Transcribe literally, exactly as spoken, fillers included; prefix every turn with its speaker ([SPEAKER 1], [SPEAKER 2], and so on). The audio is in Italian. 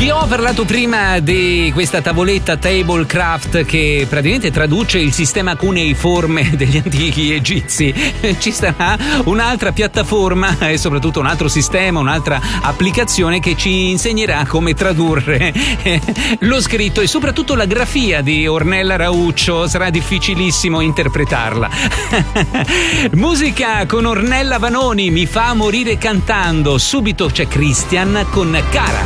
[SPEAKER 1] Vi ho parlato prima di questa tavoletta Tablecraft che praticamente traduce il sistema cuneiforme degli antichi egizi. Ci sarà un'altra piattaforma e soprattutto un altro sistema, un'altra applicazione che ci insegnerà come tradurre lo scritto e soprattutto la grafia di Ornella Rauccio. Sarà difficilissimo interpretarla. Musica con Ornella Vanoni, mi fa morire cantando. Subito c'è Christian con Cara.